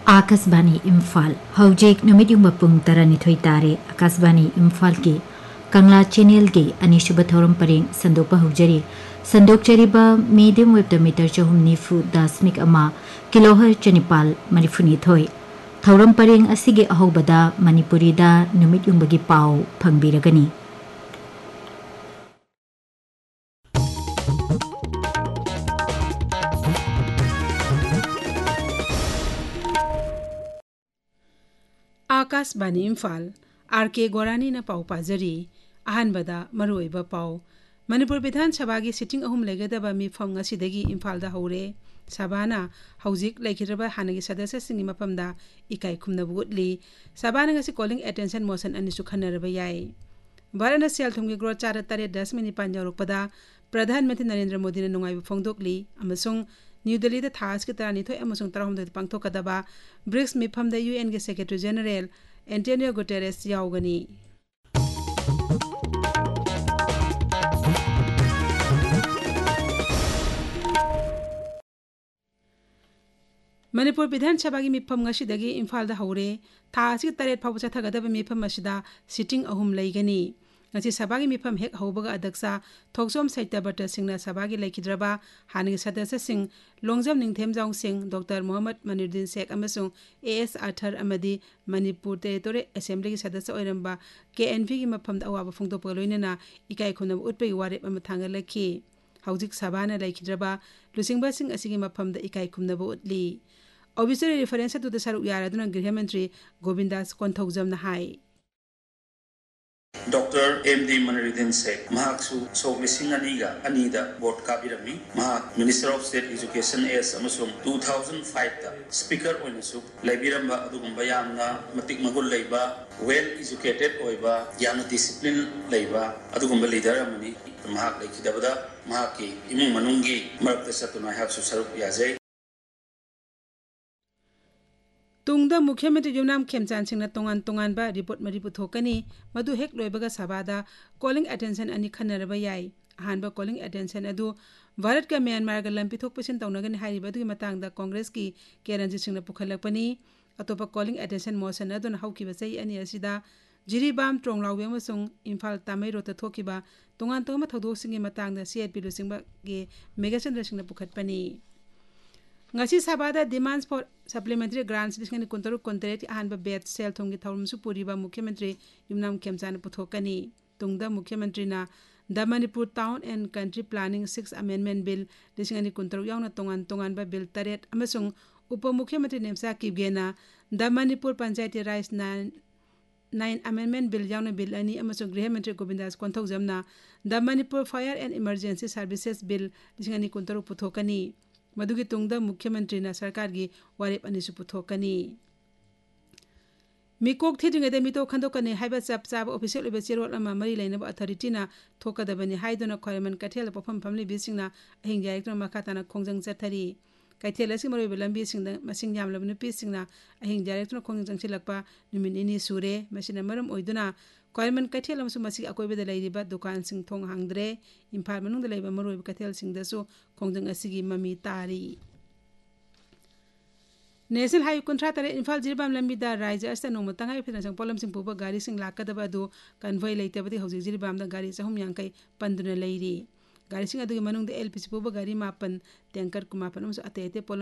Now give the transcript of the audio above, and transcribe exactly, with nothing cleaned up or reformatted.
Akashvani Imphal हौजेक नुमित Jung पुंग तरनिथोई तारे आकाशवाणी इम्फाल के कंगला channel के अनिशुभ थौरम परेंग Sandeep hosiery संदोकचरीबा medium wave metre चहुम निफु दशमिक अमा किलोहर चनिपाल मरिफुनिथोई थौरम परेंग असिगे अहौबदा मणिपुरीदा नुमित युंगबगी पाव फंगबिरगनी। आकाशवाणी इम्फाल आर के गोरानी न पाव पाजरी अहनबदा मरुइबा पाव मणिपुर विधान सभा की सिटिंग अहुम लेगदबा मिफम ngasiदगी इम्फाल दा हौरे सभाना हौजिक लेखिरबा हानगी सदस्य सिंगी मफमदा इकाई खुमनबु उतली सभाना ngasi कॉलिंग अटेंशन मोशन अनिसु खनरबा याय भारत सेल थुमगी ग्रोथ चार तारे दस मिनट पांच यौरकपदा प्रधानमंत्री नरेंद्र मोदी ने नुंगाइबु फोंदोकली अमसुंग न्यू दिल्ली द थास की तरानिथोय अमसुंग तरहमदे पांगथोकदबा ब्रिक्स मिफम द यूएन के secretary general Antonio Guterres यावगनी। Manipur विधानसभा की मिफम ngasiदगी इम्फाल दा हौरे थासी तरेट फाव चथगदब मिफम असिदा सिटिंग अहुम लेगनी ngasi सभा की मिफम हेक हौबगा अध्यक्ष थोकसोम सैत्यबट सिंह सभा की लेखिद्रबा हानि सदस्य Singh Longjam निंगथेमजांग Singh doctor Mohammad मनिरुद्दीन Sheikh अमसुंग as Arthur अमदी Manipur territory assembly की सदस्य ओइरंबा केएनपी की मफम अवाब फोंदोपग लोइनना इकाई खुनब उतपगी वारेप अम थांगलखि हौजिक सभाना लेखिद्रबा लुसिंगबा सिंह असिगी मफम इकाई खुनब उतली ऑबिसरी रेफरेंस टू द सरुक यारादुना गृह मंत्री Govindas कोंथौजमना high doctor M D मनिरुद्दीन Sheikh महाकसु soak लिसिंग अनीगा अनीदा board काबिरमी महाक minister of state education S अमसुंग two thousand five ता speaker ओइनसु लाइबिरंबा अदुगुंबा यामना मतिक Mughal लैबा well educated ओइबा यामना discipline लैबा अदुगुंबा leader अमनी महाक लेखिदबदा महाकी इमुंग मनुंगी मरक्ता सतुना हाकसु सरुक याजै तुंगदा मुख्यमंत्री युमनाम खेमचान सिंह तोंगान तोंगान बा रिपोर्ट मरी पुथोकनी मधु हेक लोइबगा सभादा कॉलिंग अटेंशन अनि खनरबा याय अहानबा कॉलिंग अटेंशन अदु भारत का म्यांमार गा लंपि थोक पसिन तौनगनि हारिबदुगी मतांगदा कांग्रेस की केरंजी सिंह पुखलकपनी अतोपा कॉलिंग अटेंशन मोशन अदुन हौकिबा चै अनि असिदा जिरीबाम ट्रोंगलावे अमसुंग इम्फाल तामै रोता थोकिबा तोंगान तोंगा थौदोकसिंगी मतांगदा सीआईपी लुसिंगबा के मेगाचंद्र Singh पुखतपनी ngasi sabada demands for supplementary grants lisingani kuntaru kontrate ahanba bet sel thongi thawmsu puriba mukhyamantri yumnam khemchan puthokani tungda mukhyamantri na the Manipur town and country planning sixth amendment bill lisingani kuntaru yauna tongan tongan ba bill taret amasung upa mukhyamantri nemsa kibgena the Manipur panchayati raj nine amendment bill yauna bill ani amasung griha mantri govindas konthawjamna the Manipur fire and emergency services bill lisingani kuntaru puthokani मधुगी तुंगदा मुख्यमंत्री ना सरकार की वारेप अनिसु पुथोकनी मिकोक थेद्रिंगदे मितो खंदोकने हाइबा चप चाब official ओबे चेरोल अमा मरी लेनब authority ना थोकदबनी हाइदोना खयमन कथेल पफम फमली बिसिंगना अहिंग director मखाताना खोंजंग चथरी कैथेल असि मरोइबे लंबी सिंगदा मसिंग यामलब नुपि सिंगना अहिंग डायरेक्टर खोंजंग चंगसिलकपा नुमिनिनी सुरे मसिना मरम ओइदुना खयमन कैथेल अमसु मसि अकोइबेदा लैरिबा दुकान सिंग थोंग हांगद्रे इम्फाल मनुंगदा लैबा मरोइबे कैथेल सिंगदसु खोंजंग असिगी ममी तारी नेशनल हाईवे कुंथ्रा तरे इम्फाल जिरीबाम लंबीदा राज्य अस्त नोंम तंगाई फिरना संग पोलम सिंग पुबा गाड़ी सिंग लाकदबा दो कन्वॉय लेतबदी हौजिक जिरीबाम दा गाड़ी चहुम यांकै पंदुना लैरी गाड़ी सिंग अदुगी मनुंगदा एलपीसी पुबा गाड़ी मापन टैंकर कुमापन अमसु अते अते पोलम